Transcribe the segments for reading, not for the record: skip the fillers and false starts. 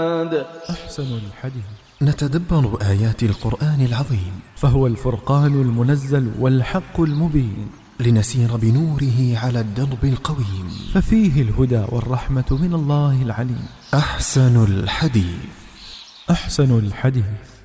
أحسن الحديث. نتدبر آيات القرآن العظيم، فهو الفرقان المنزل والحق المبين، لنسير بنوره على الدرب القويم، ففيه الهدى والرحمة من الله العليم. أحسن الحديث. أحسن الحديث.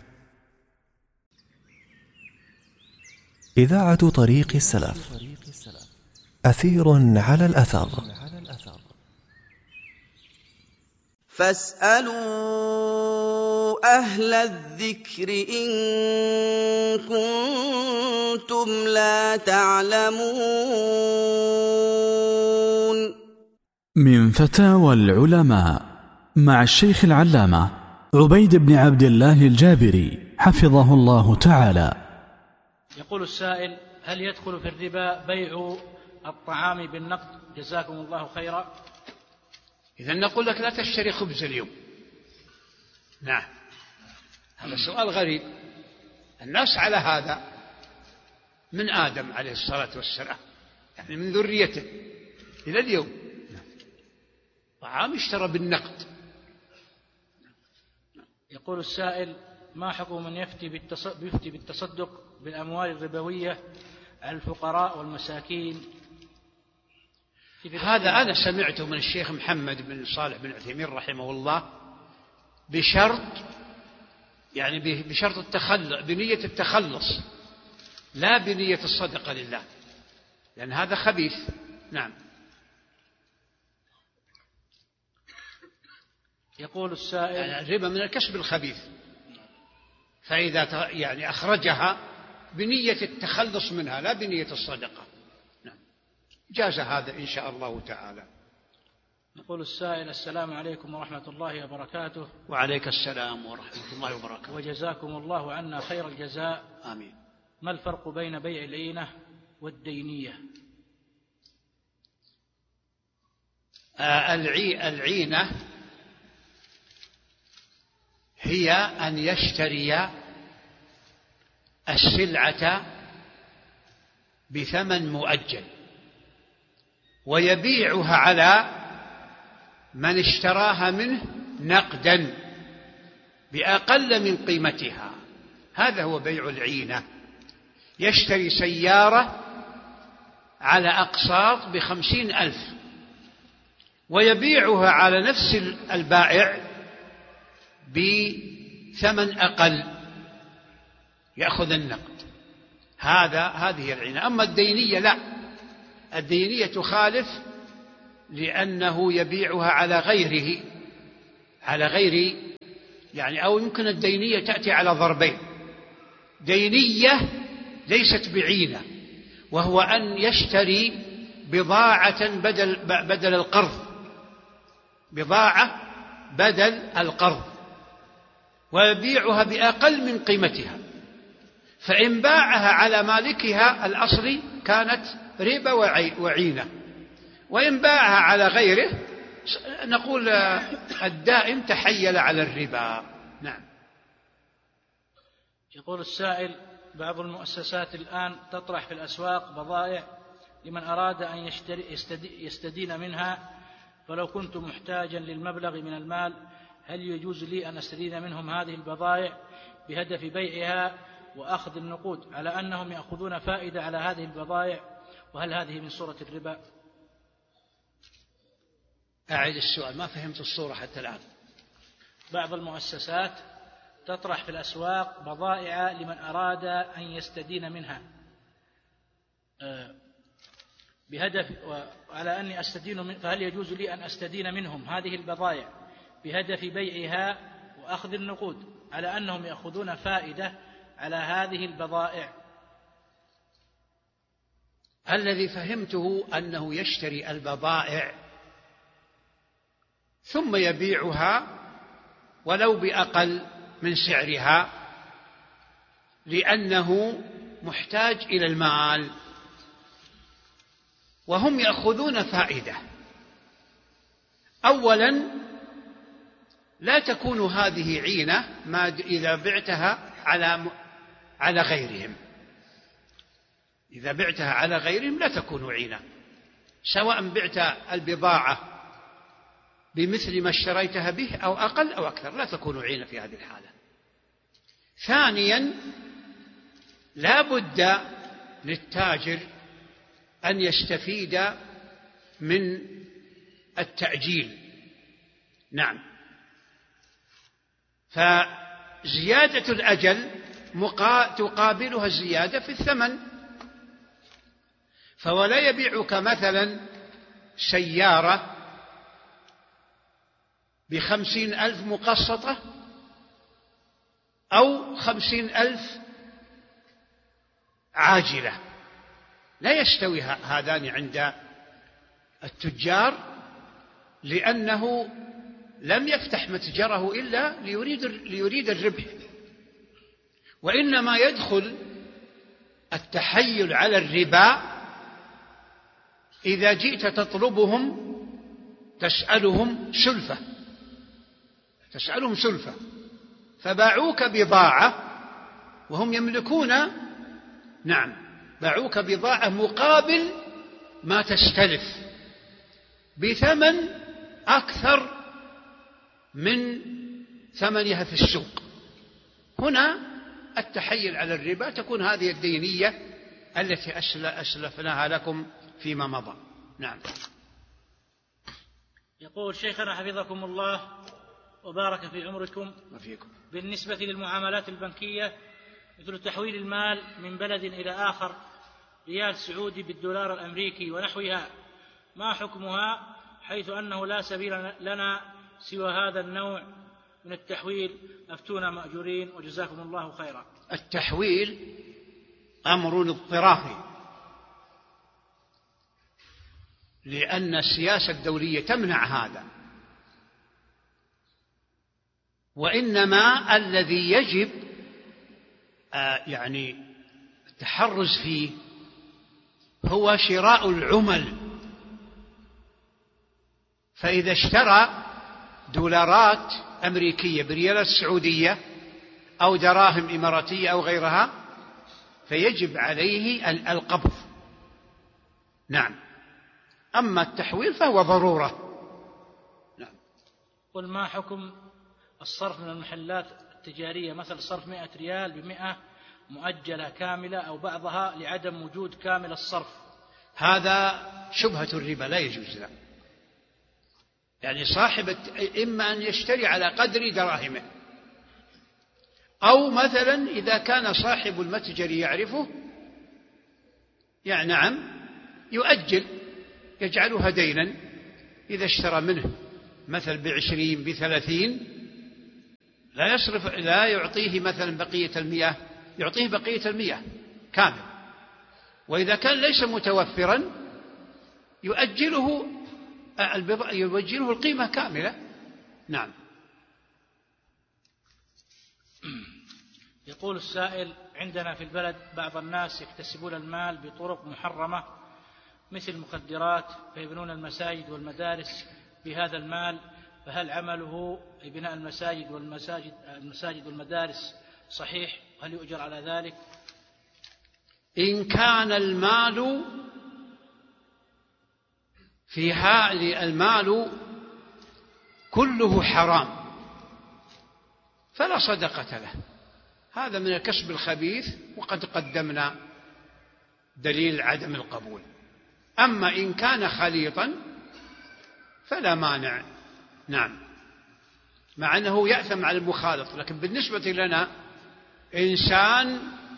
إذاعة طريق السلف، أثير على الأثر. فاسألوا أهل الذكر إن كنتم لا تعلمون. من فتاوى العلماء مع الشيخ العلامة عبيد بن عبد الله الجابري حفظه الله تعالى. يقول السائل: هل يدخل في الربا بيع الطعام بالنقد؟ جزاكم الله خيرا. إذا نقول لك لا تشتري خبز اليوم. نعم، هذا سؤال غريب. الناس على هذا من آدم عليه الصلاة والسلام، يعني من ذريته إلى اليوم. طعام اشترى بالنقد. يقول السائل: ما حكم من يفتي بالتصدق بالأموال الربوية على الفقراء والمساكين؟ هذا أنا سمعته من الشيخ محمد بن صالح بن عثيمين رحمه الله، بشرط، يعني بشرط بنية التخلص، لا بنية الصدقة لله، لأن هذا خبيث. نعم. يقول السائل: يعني الربا من الكسب الخبيث، فإذا يعني أخرجها بنية التخلص منها لا بنية الصدقة، نعم، جاز هذا إن شاء الله تعالى. يقول السائل: السلام عليكم ورحمة الله وبركاته. وعليك السلام ورحمة الله وبركاته. وجزاكم الله عنا خير الجزاء. آمين. ما الفرق بين بيع العينة والدينية؟ العينة هي أن يشتري السلعة بثمن مؤجل ويبيعها على من اشتراها منه نقدا بأقل من قيمتها. هذا هو بيع العينة. يشتري سيارة على أقساط ب50,000 ويبيعها على نفس البائع بثمن أقل، يأخذ النقد. هذه العينة. أما الدينية لا، الدينية تخالف، لأنه يبيعها على غير يعني، أو يمكن الدينية تأتي على ضربين: دينية ليست بعينة، وهو أن يشتري بضاعة بدل القرض، بضاعة بدل القرض، ويبيعها بأقل من قيمتها، فإن باعها على مالكها الأصلي كانت ربا وعينة، وإن باعها على غيره نقول الدائم تحيل على الربا. نعم. يقول السائل: بعض المؤسسات الآن تطرح في الأسواق بضائع لمن أراد أن يستدين منها، فلو كنت محتاجا للمبلغ من المال هل يجوز لي أن أستدين منهم هذه البضائع بهدف بيعها وأخذ النقود، على أنهم يأخذون فائدة على هذه البضائع؟ وهل هذه من صورة الربا؟ أعيد السؤال، ما فهمت الصورة حتى الآن. بعض المؤسسات تطرح في الأسواق بضائع لمن أراد أن يستدين منها بهدف على أني أستدين فهل يجوز لي أن أستدين منهم هذه البضائع بهدف بيعها وأخذ النقود، على أنهم يأخذون فائدة على هذه البضائع؟ الذي فهمته أنه يشتري البضائع ثم يبيعها ولو بأقل من سعرها، لأنه محتاج إلى المال وهم يأخذون فائدة. أولا، لا تكون هذه عينة إذا بعتها على غيرهم. إذا بعتها على غيرهم لا تكون عينة، سواء بعت البضاعة بمثل ما اشتريتها به أو أقل أو أكثر، لا تكون عينا في هذه الحالة. ثانيا، لا بد للتاجر أن يستفيد من التأجيل. نعم، فزيادة الأجل تقابلها الزيادة في الثمن. فولا يبيعك مثلا سيارة ب50,000 مقسطة أو 50,000 عاجلة، لا يستوي هذان عند التجار، لأنه لم يفتح متجره إلا ليريد الربح، وإنما يدخل التحيل على الربا إذا جئت تطلبهم تسألهم سلفة، فباعوك بضاعة وهم يملكون، نعم، باعوك بضاعة مقابل ما تستلف بثمن أكثر من ثمنها في السوق. هنا التحيل على الربا تكون هذه الدينية التي أسلفناها لكم فيما مضى. نعم. يقول شيخنا حفظكم الله وبارك في عمركم وفيكم، بالنسبة للمعاملات البنكية مثل تحويل المال من بلد إلى آخر، ريال سعودي بالدولار الأمريكي ونحوها، ما حكمها، حيث أنه لا سبيل لنا سوى هذا النوع من التحويل؟ أفتونا مأجورين وجزاكم الله خيرا. التحويل أمر اضطراري، لأن السياسة الدولية تمنع هذا، وإنما الذي يجب يعني التحرز فيه هو شراء العمل. فإذا اشترى دولارات أمريكية بريالات سعودية أو دراهم إماراتية أو غيرها فيجب عليه القبض. نعم. أما التحويل فهو ضرورة. نعم. قل ما حكم الصرف من المحلات التجارية، مثل صرف 100 ريال ب100 مؤجلة كاملة أو بعضها لعدم وجود كامل الصرف؟ هذا شبهة الربا، لا يجوز له. يعني صاحب إما أن يشتري على قدر دراهمه، أو مثلا إذا كان صاحب المتجر يعرفه، يعني نعم، يؤجل، يجعلها دينا. إذا اشترى منه مثل ب20 ب30 لا يعطيه مثلا بقية 100، يعطيه بقية 100 كامل. وإذا كان ليس متوفرا يؤجله القيمة كاملة. نعم. يقول السائل: عندنا في البلد بعض الناس يكتسبون المال بطرق محرمة مثل المخدرات، فيبنون المساجد والمدارس بهذا المال، فهل عمله بناء المساجد والمدارس صحيح؟ هل يؤجر على ذلك؟ إن كان المال المال كله حرام فلا صدقة له، هذا من الكسب الخبيث، وقد قدمنا دليل عدم القبول. أما إن كان خليطا فلا مانع. نعم، مع أنه يأثم على المخالط، لكن بالنسبة لنا إنسان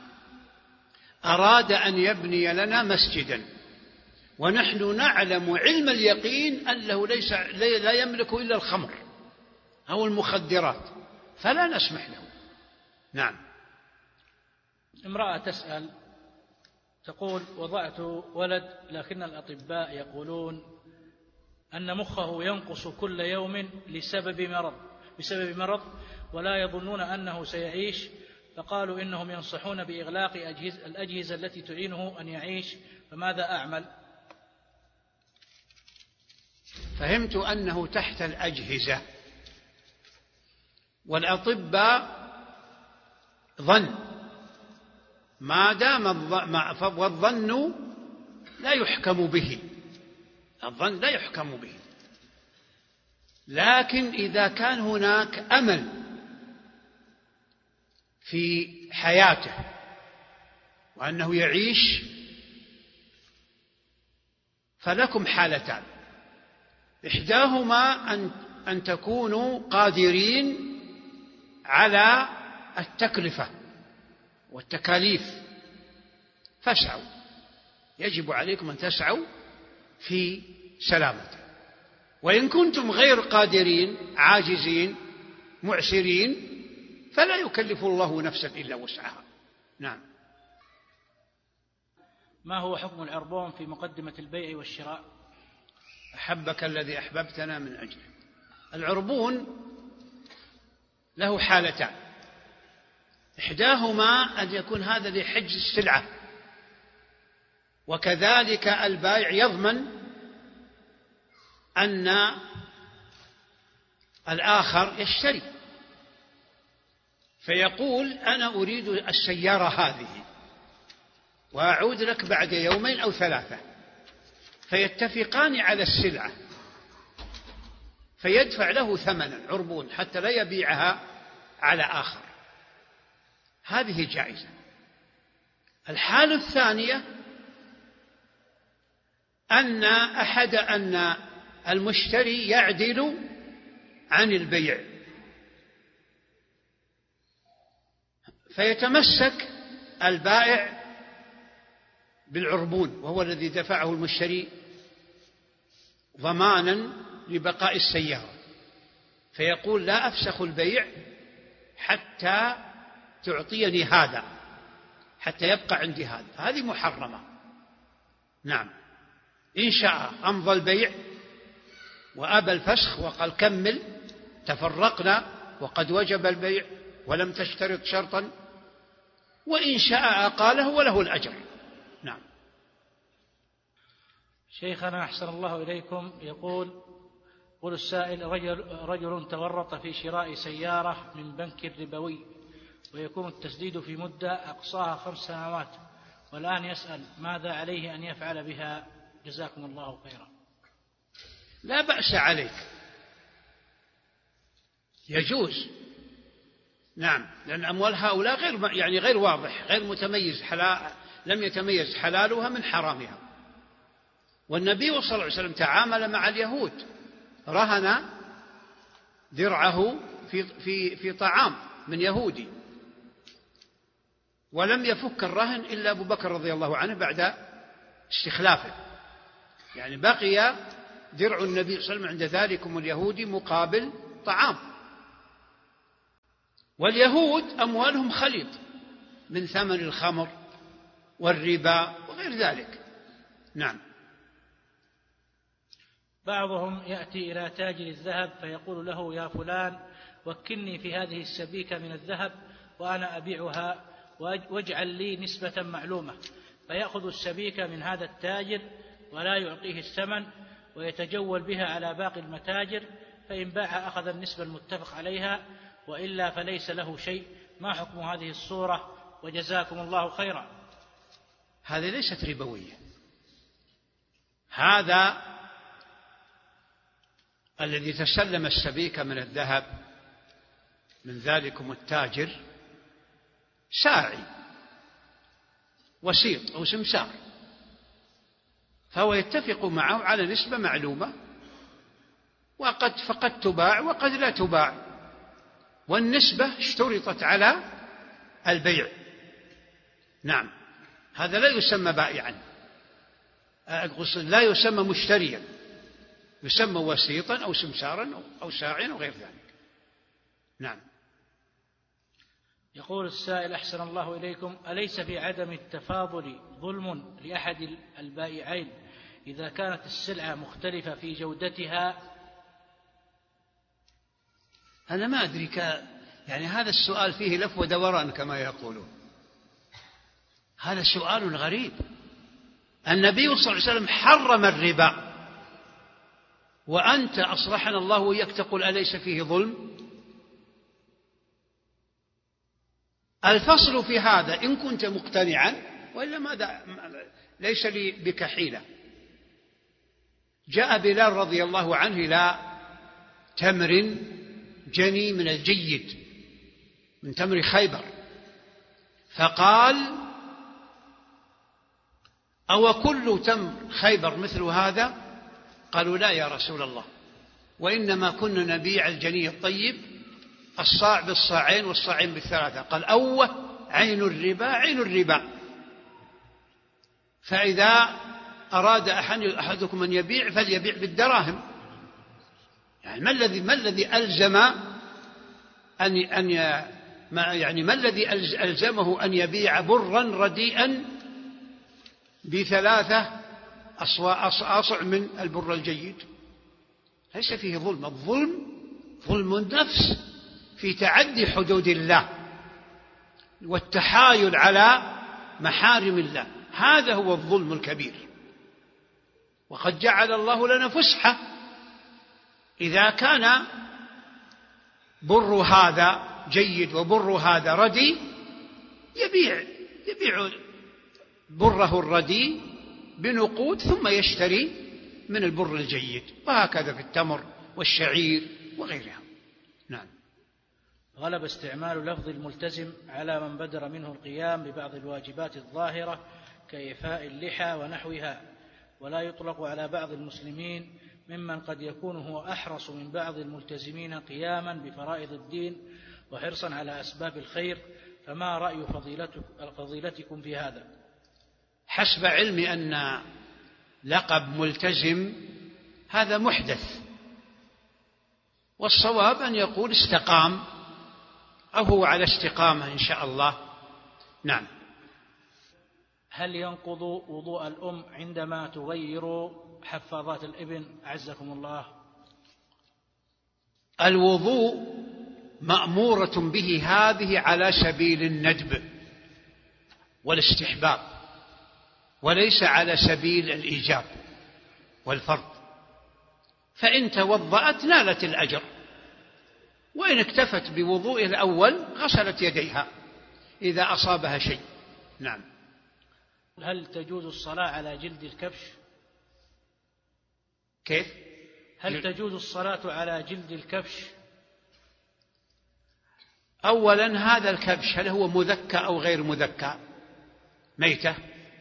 أراد أن يبني لنا مسجدا ونحن نعلم علم اليقين أنه لا يملك إلا الخمر أو المخدرات، فلا نسمح له. نعم. امرأة تسأل تقول: وضعت ولد لكن الأطباء يقولون أن مخه ينقص كل يوم بسبب مرض ولا يظنون أنه سيعيش، فقالوا إنهم ينصحون بإغلاق الأجهزة التي تعينه أن يعيش، فماذا أعمل؟ فهمت أنه تحت الأجهزة، والأطباء ظن، ما دام والظن لا يحكم به، الظن لا يحكم به. لكن إذا كان هناك أمل في حياته وأنه يعيش فلكم حالتان: إحداهما أن تكونوا قادرين على التكلفة والتكاليف فاسعوا، يجب عليكم أن تسعوا في سلامته. وإن كنتم غير قادرين عاجزين معسرين فلا يكلف الله نفسا إلا وسعها. نعم. ما هو حكم العربون في مقدمة البيع والشراء؟ أحبك الذي أحببتنا من أجله. العربون له حالتان: إحداهما أن يكون هذا لحجز السلعة، وكذلك البائع يضمن أن الآخر يشتري، فيقول: أنا أريد السيارة هذه وأعود لك بعد يومين أو 3، فيتفقان على السلعة فيدفع له ثمنا عربون حتى لا يبيعها على آخر. هذه جائزة. الحالة الثانية أن المشتري يعدل عن البيع، فيتمسك البائع بالعربون وهو الذي دفعه المشتري ضمانا لبقاء السيارة، فيقول: لا أفسخ البيع حتى تعطيني هذا، حتى يبقى عندي هذا. هذه محرمة. نعم. إن شاء أمضى البيع وأبى الفسخ وقال: كمل، تفرقنا وقد وجب البيع ولم تشترط شرطا، وإن شاء أقاله وله الأجر. نعم. شيخنا أحسن الله إليكم، يقول السائل: رجل تورط في شراء سيارة من بنك ربوي، ويكون التسديد في مدة أقصاها 5 سنوات، والآن يسأل ماذا عليه أن يفعل بها؟ جزاكم الله خيرا. لا بأس عليك، يجوز. نعم، لأن أموال هؤلاء غير واضح، غير متميز، لم يتميز حلالها من حرامها. والنبي صلى الله عليه وسلم تعامل مع اليهود، رهن درعه في طعام من يهودي، ولم يفك الرهن إلا أبو بكر رضي الله عنه بعد استخلافه، يعني بقي درع النبي صلى الله عليه وسلم عند ذلكم اليهودي مقابل طعام. واليهود أموالهم خليط من ثمن الخمر والربا وغير ذلك. نعم. بعضهم يأتي إلى تاجر الذهب فيقول له: يا فلان، وكلني في هذه السبيكة من الذهب وأنا أبيعها واجعل لي نسبة معلومة، فيأخذ السبيكة من هذا التاجر ولا يعطيه الثمن ويتجول بها على باقي المتاجر، فإن باع أخذ النسبة المتفق عليها، وإلا فليس له شيء. ما حكم هذه الصورة؟ وجزاكم الله خيرا. هذه ليست ربوية، هذا الذي تسلم السبيكة من الذهب من ذلكم التاجر ساعي وسيط أو سمسار، فهو يتفق معه على نسبة معلومة، فقد تباع وقد لا تباع، والنسبة اشترطت على البيع. نعم. هذا لا يسمى بائعا، لا يسمى مشتريا، يسمى وسيطا أو سمسارا أو ساعيا أو غير ذلك. نعم. يقول السائل: أحسن الله إليكم، أليس في عدم التفاضل ظلم لأحد البائعين إذا كانت السلعة مختلفة في جودتها؟ أنا ما أدري، يعني هذا السؤال فيه لف ودوران كما يقولون، هذا سؤال غريب. النبي صلى الله عليه وسلم حرم الربا، وأنت أصلحنا الله وإياك تقول أليس فيه ظلم؟ الفصل في هذا إن كنت مقتنعا، وإلا ماذا؟ ليس لي بك حيلة. جاء بلال رضي الله عنه إلى تمر جني من الجيد من تمر خيبر، فقال: أو كل تمر خيبر مثل هذا؟ قالوا: لا يا رسول الله، وإنما كنا نبيع الجني الطيب الصاع بالصاعين والصاعين بالثلاثة. قال: أوه، عين الربا عين الربا. فإذا أراد أحدكم أن يبيع فليبيع بالدراهم. يعني ما الذي ألزمه أن يبيع برا رديئا ب3 أصع من البر الجيد؟ ليس فيه ظلم. الظلم ظلم النفس في تعدي حدود الله والتحايل على محارم الله، هذا هو الظلم الكبير. وقد جعل الله لنا فسحة، إذا كان بر هذا جيد وبر هذا ردي يبيع بره الردي بنقود ثم يشتري من البر الجيد، وهكذا في التمر والشعير وغيرها. نعم. غلب استعمال لفظ الملتزم على من بدر منه القيام ببعض الواجبات الظاهرة كإيفاء اللحى ونحوها، ولا يطلق على بعض المسلمين ممن قد يكون هو أحرص من بعض الملتزمين قياما بفرائض الدين وحرصا على أسباب الخير، فما رأي فضيلتكم في هذا؟ حسب علمي أن لقب ملتزم هذا محدث، والصواب أن يقول استقام أو هو على استقامة إن شاء الله. نعم. هل ينقض وضوء الأم عندما تغير حفاظات الابن أعزكم الله؟ الوضوء مأمورة به هذه على سبيل الندب والاستحباب، وليس على سبيل الإيجاب والفرض. فإن توضأت نالت الأجر، وإن اكتفت بوضوء الأول غسلت يديها إذا أصابها شيء. نعم. هل تجوز الصلاة على جلد الكبش؟ كيف؟ هل تجوز الصلاة على جلد الكبش؟ أولا هذا الكبش هل هو مذكى أو غير مذكى؟ ميتة؟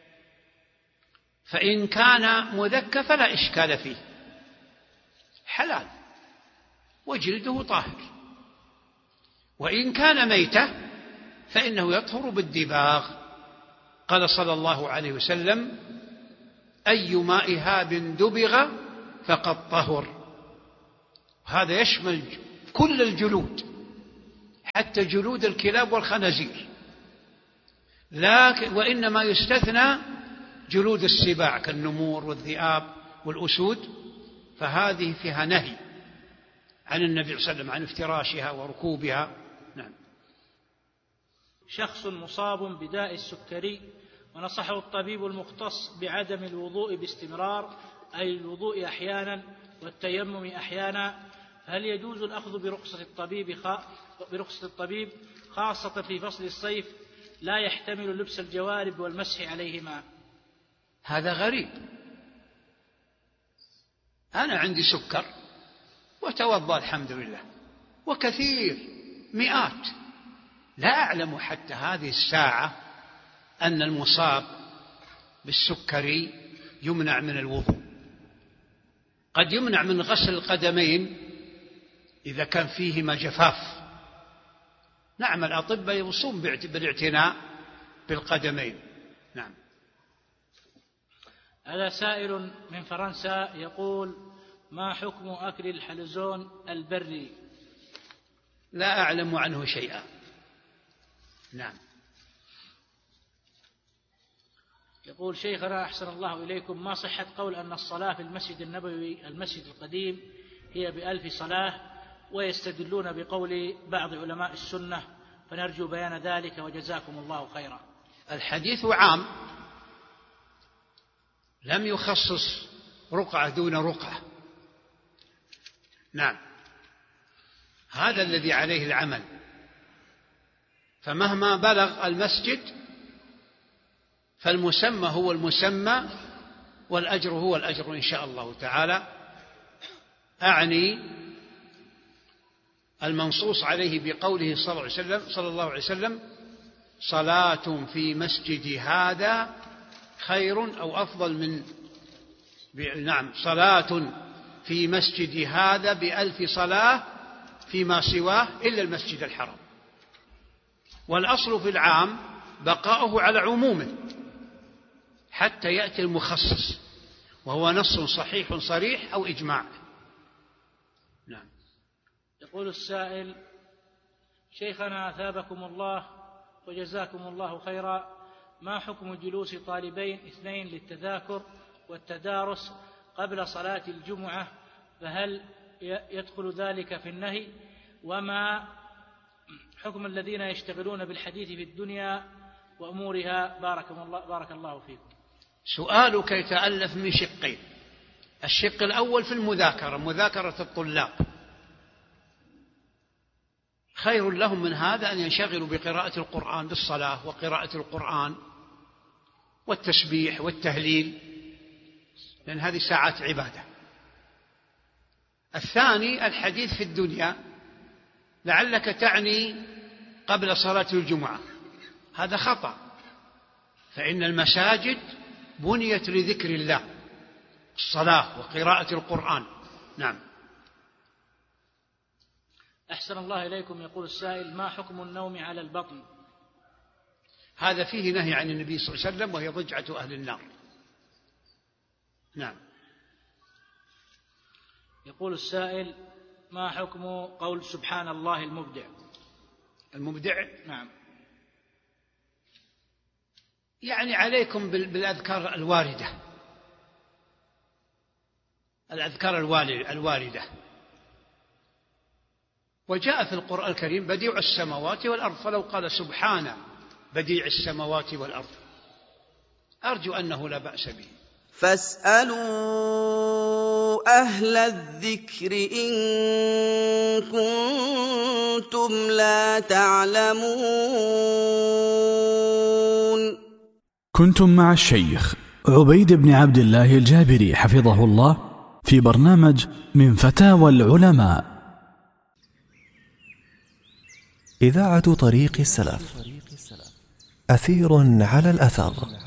فإن كان مذكى فلا إشكال فيه، حلال وجلده طاهر. وإن كان ميتة فإنه يطهر بالدباغ. قال صلى الله عليه وسلم: أيما إهاب دبغ فقد طهر. هذا يشمل كل الجلود حتى جلود الكلاب والخنازير، لكن وإنما يستثنى جلود السباع كالنمور والذئاب والأسود، فهذه فيها نهي عن النبي صلى الله عليه وسلم عن افتراشها وركوبها. نعم. شخص مصاب بداء السكري ونصحه الطبيب المختص بعدم الوضوء باستمرار، أي الوضوء أحيانا والتيمم أحيانا، هل يجوز الأخذ برخصة الطبيب خاصة في فصل الصيف لا يحتمل لبس الجوارب والمسح عليهما؟ هذا غريب. أنا عندي سكر وتوضأ الحمد لله، وكثير مئات، لا أعلم حتى هذه الساعة أن المصاب بالسكري يمنع من الوضوء. قد يمنع من غسل القدمين إذا كان فيهما جفاف. نعم، الأطباء يوصون بالاعتناء بالقدمين. نعم. هذا سائل من فرنسا يقول: ما حكم أكل الحلزون البري؟ لا أعلم عنه شيئا. نعم. يقول: شيخنا أحسن الله إليكم، ما صحة قول أن الصلاة في المسجد النبوي المسجد القديم هي ب1000 صلاة، ويستدلون بقول بعض علماء السنة، فنرجو بيان ذلك وجزاكم الله خيرا. الحديث عام، لم يخصص رقعة دون رقعة. نعم، هذا الذي عليه العمل، فمهما بلغ المسجد فالمسمى هو المسمى والأجر هو الأجر إن شاء الله تعالى. أعني المنصوص عليه بقوله صلى الله عليه وسلم: صلاة في مسجد هذا خير أو أفضل من صلاة في مسجد هذا ب1000 صلاة فيما سواه إلا المسجد الحرام. والأصل في العام بقاؤه على عمومه حتى يأتي المخصص، وهو نص صحيح صريح أو إجماع. نعم. يقول السائل: شيخنا أثابكم الله وجزاكم الله خيرا، ما حكم جلوس طالبين 2 للتذاكر والتدارس قبل صلاة الجمعة؟ فهل يدخل ذلك في النهي؟ وما حكم الذين يشتغلون بالحديث في الدنيا وأمورها؟ بارك الله فيكم. سؤالك يتألف من شقين: الشق الأول في مذاكرة الطلاب، خير لهم من هذا أن ينشغلوا بقراءة القرآن بالصلاة وقراءة القرآن والتسبيح والتهليل، لأن هذه ساعات عبادة. الثاني الحديث في الدنيا، لعلك تعني قبل صلاة الجمعة، هذا خطأ، فإن المساجد بنيت لذكر الله، الصلاة وقراءة القرآن. نعم. أحسن الله إليكم. يقول السائل: ما حكم النوم على البطن؟ هذا فيه نهي عن النبي صلى الله عليه وسلم، وهي ضجعة أهل النار. نعم. يقول السائل: ما حكم قول سبحان الله المبدع؟ نعم. يعني عليكم بالأذكار الواردة، الواردة. وجاء في القرآن الكريم بديع السماوات والأرض، فلو قال سبحان بديع السماوات والأرض أرجو أنه لا بأس به. فاسألوا أهل الذكر إن كنتم لا تعلمون. كنتم مع الشيخ عبيد بن عبد الله الجابري حفظه الله في برنامج من فتاوى العلماء. إذاعة طريق السلف، أثير على الأثر.